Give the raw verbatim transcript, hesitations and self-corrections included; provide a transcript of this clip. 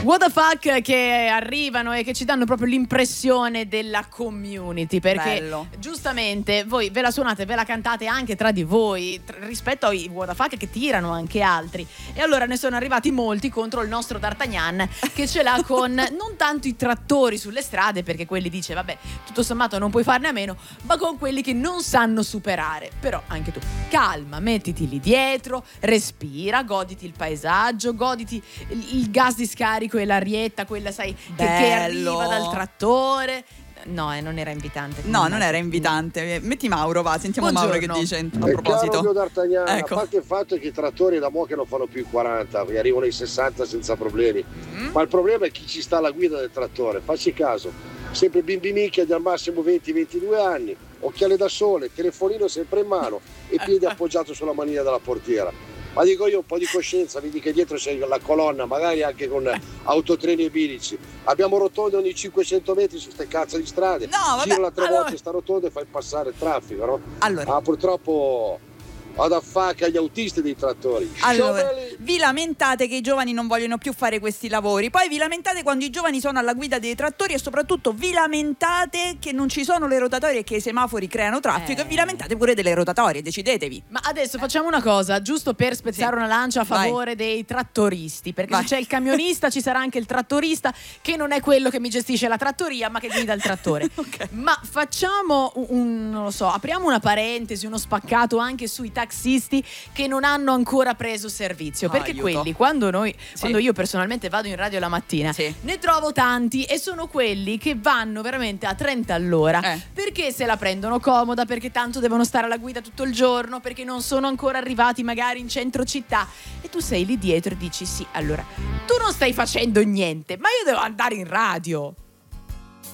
What the fuck che arrivano e che ci danno proprio l'impressione della community, perché Bello. giustamente voi ve la suonate, ve la cantate anche tra di voi tr- rispetto ai what the fuck che tirano anche altri, e allora ne sono arrivati molti contro il nostro D'Artagnan che ce l'ha con non tanto i trattori sulle strade, perché quelli dice vabbè tutto sommato non puoi farne a meno, ma con quelli che non sanno superare. Però anche tu calma, mettiti lì dietro, respira, goditi il paesaggio, goditi il, il gas di scarico e l'arietta, quella sai che, che arriva dal trattore. No, eh, non era invitante. No, non era invitante. Metti Mauro, va, sentiamo Buongiorno. Mauro che dice a È proposito. caro mio D'Artagnan, Ecco. a parte il fatto che i trattori da mo' che non fanno più i quaranta, che arrivano ai sessanta senza problemi, Mm. ma il problema è chi ci sta alla guida del trattore. Facci caso, sempre bimbi micchia di al massimo venti ventidue anni, occhiali da sole, telefonino sempre in mano e piedi appoggiato sulla manina della portiera. Ma dico io, un po' di coscienza, vedi che dietro c'è la colonna, magari anche con autotreni e bilici. Abbiamo rotonde ogni cinquecento metri su ste cazzo di strade. No, vabbè, Girala tre allora- volte sta rotonda e fai passare il traffico, no? Allora. Ma purtroppo ho da fare agli autisti dei trattori. Allora, Scioperi! vi lamentate che i giovani non vogliono più fare questi lavori, poi vi lamentate quando i giovani sono alla guida dei trattori e soprattutto vi lamentate che non ci sono le rotatorie e che i semafori creano traffico, Eh. e vi lamentate pure delle rotatorie, decidetevi. Ma adesso facciamo una cosa, giusto per spezzare Sì. una lancia a Vai. favore dei trattoristi, perché Vai. se c'è il camionista ci sarà anche il trattorista, che non è quello che mi gestisce la trattoria ma che guida il trattore. Ok. Ma facciamo un, un- non lo so, apriamo una parentesi, uno spaccato anche sui taxisti che non hanno ancora preso servizio, perché Aiuto. quelli quando noi Sì. quando io personalmente vado in radio la mattina Sì. ne trovo tanti, e sono quelli che vanno veramente a trenta all'ora Eh. perché se la prendono comoda, perché tanto devono stare alla guida tutto il giorno, perché non sono ancora arrivati magari in centro città, e tu sei lì dietro e dici sì, allora tu non stai facendo niente, ma io devo andare in radio.